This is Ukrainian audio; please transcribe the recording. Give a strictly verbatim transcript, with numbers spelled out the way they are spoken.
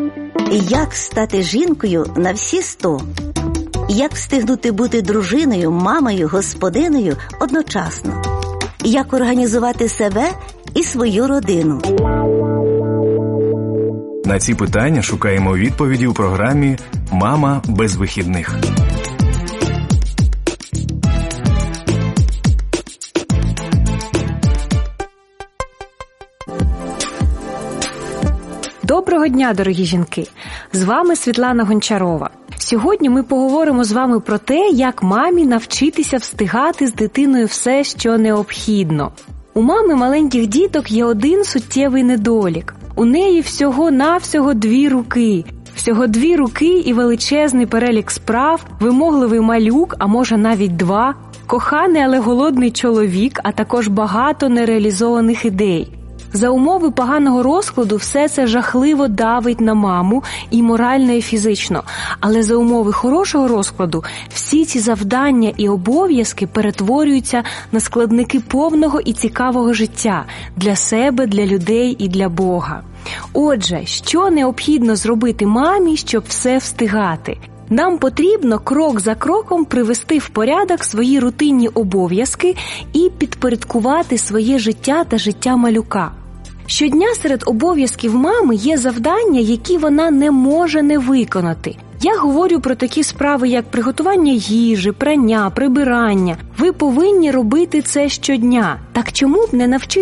Як стати жінкою на всі сто? Як встигнути бути дружиною, мамою, господинею одночасно? Як організувати себе і свою родину? На ці питання шукаємо відповіді у програмі «Мама без вихідних». Доброго дня, дорогі жінки! З вами Світлана Гончарова. Сьогодні ми поговоримо з вами про те, як мамі навчитися встигати з дитиною все, що необхідно. У мами маленьких діток є один суттєвий недолік. У неї всього-навсього дві руки. Всього дві руки і величезний перелік справ, вимогливий малюк, а може навіть два, коханий, але голодний чоловік, а також багато нереалізованих ідей. За умови поганого розкладу все це жахливо давить на маму і морально, і фізично. Але за умови хорошого розкладу всі ці завдання і обов'язки перетворюються на складники повного і цікавого життя для себе, для людей і для Бога. Отже, що необхідно зробити мамі, щоб все встигати? Нам потрібно крок за кроком привести в порядок свої рутинні обов'язки і підпорядкувати своє життя та життя малюка. Щодня серед обов'язків мами є завдання, які вона не може не виконати. Я говорю про такі справи, як приготування їжі, прання, прибирання. Ви повинні робити це щодня. Так чому б не навчитися